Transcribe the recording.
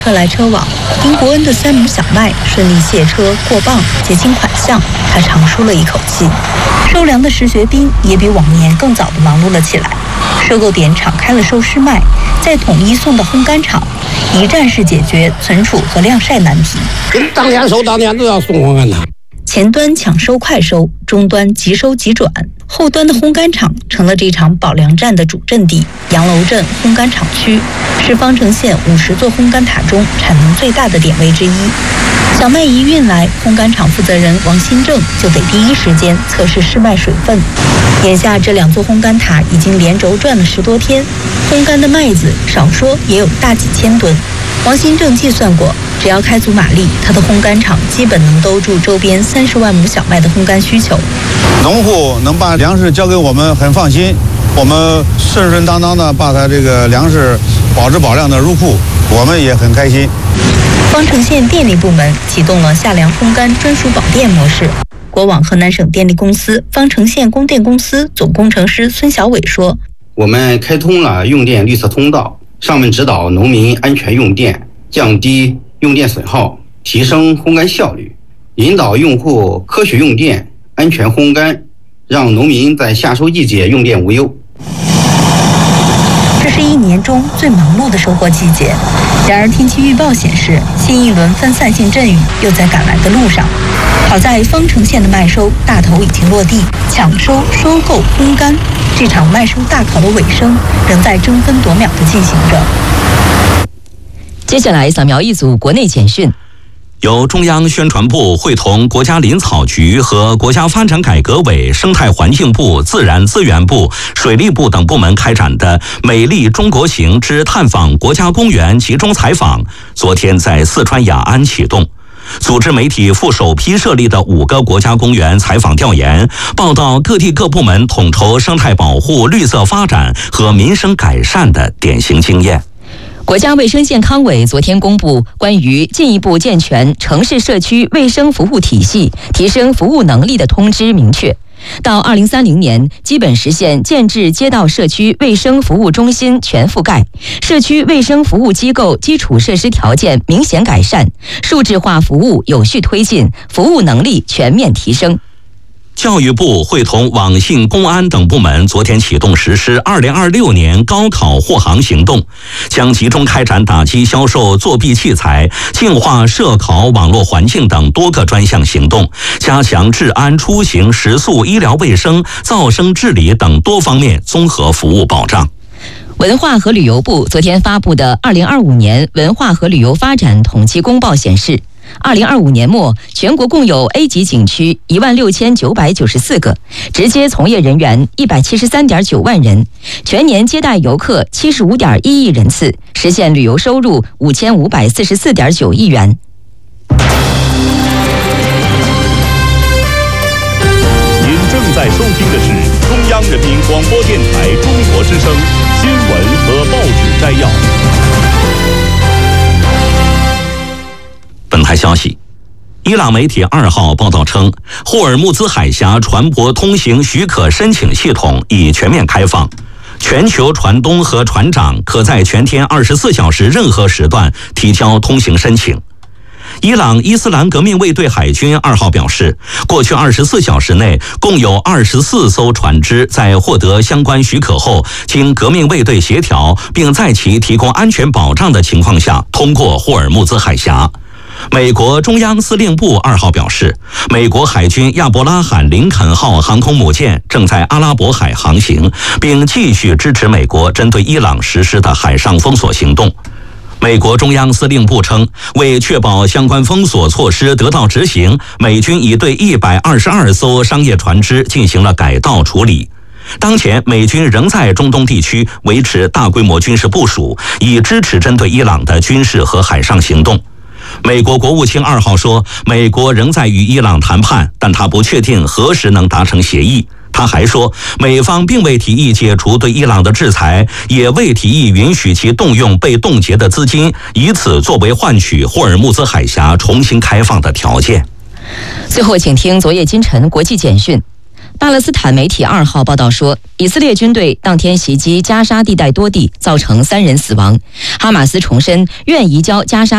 车来车往，因伯恩的3亩小麦顺利卸车过磅结清款项，他长舒了一口气。收粮的石学兵也比往年更早地忙碌了起来。收购点敞开了收湿麦，再统一送到烘干厂，一站式解决存储和晾晒难题。 当年收当年都要送烘干厂。 前端抢收快收，中端即收即转，后端的烘干厂成了这场保粮战的主阵地。杨楼镇烘干厂区是方城县50座烘干塔中产能最大的点位之一。小麦一运来，烘干厂负责人王新正就得第一时间测试湿麦水分。眼下这2座烘干塔已经连轴转了10多天，烘干的麦子少说也有大几千吨。王新正计算过，只要开足马力，他的烘干厂基本能兜住周边30万亩小麦的烘干需求。 农户能把粮食交给我们很放心，我们顺顺当当的把他这个粮食保质保量的入库，我们也很开心。 方城县电力部门启动了夏粮烘干专属保电模式。国网河南省电力公司方城县供电公司总工程师孙小伟说：“ 我们开通了用电绿色通道，上面指导农民安全用电，降低用电损耗，提升烘干效率，引导用户科学用电，安全烘干，让农民在夏收季节用电无忧。” 这是1年中最忙碌的收获季节。然而天气预报显示，新一轮分散性阵雨又在赶来的路上。好在方城县的麦收大头已经落地，抢收、收购、烘干，这场麦收大考的尾声仍在争分夺秒地进行着。 接下来扫描一组国内简讯。 由中央宣传部会同国家林草局和国家发展改革委、生态环境部、自然资源部、水利部等部门开展的“美丽中国行之探访国家公园集中采访”昨天在四川雅安启动。组织媒体赴首批设立的5个国家公园采访调研，报道各地各部门统筹生态保护、绿色发展和民生改善的典型经验。 国家卫生健康委昨天公布关于进一步健全城市社区卫生服务体系、提升服务能力的通知明确，到2030年基本实现建制街道社区卫生服务中心全覆盖，社区卫生服务机构基础设施条件明显改善，数字化服务有序推进，服务能力全面提升。 教育部会同网信、公安等部门昨天启动实施2026年高考护航行动，将集中开展打击销售作弊器材、净化涉考网络环境等多个专项行动，加强治安、出行、食宿、医疗卫生、噪声治理等多方面综合服务保障。 文化和旅游部昨天发布的2025年文化和旅游发展统计公报显示，2025年末，全国共有 A 级景区16994个，直接从业人员173.9万人，全年接待游客75.1亿人次，实现旅游收入5544.9亿元。 您正在收听的是中央人民广播电台中国之声新闻和报纸摘要。 本台消息，伊朗媒体2号报道称，霍尔木兹海峡船舶通行许可申请系统已全面开放，全球船东和船长可在全天24小时任何时段提交通行申请。伊朗伊斯兰革命卫队海军2号表示，过去24小时内，共有24艘船只在获得相关许可后，经革命卫队协调并在其提供安全保障的情况下，通过霍尔木兹海峡。美国中央司令部2号表示，美国海军亚伯拉罕·林肯号航空母舰正在阿拉伯海航行，并继续支持美国针对伊朗实施的海上封锁行动。美国中央司令部称，为确保相关封锁措施得到执行，美军已对122艘商业船只进行了改道处理。当前，美军仍在中东地区维持大规模军事部署，以支持针对伊朗的军事和海上行动。美国国务卿2号说，美国仍在与伊朗谈判，但他不确定何时能达成协议。他还说，美方并未提议解除对伊朗的制裁，也未提议允许其动用被冻结的资金，以此作为换取霍尔木兹海峡重新开放的条件。 最后，请听昨夜今晨国际简讯。巴勒斯坦媒体2号报道说，以色列军队当天袭击加沙地带多地，造成3人死亡。哈马斯重申愿移交加沙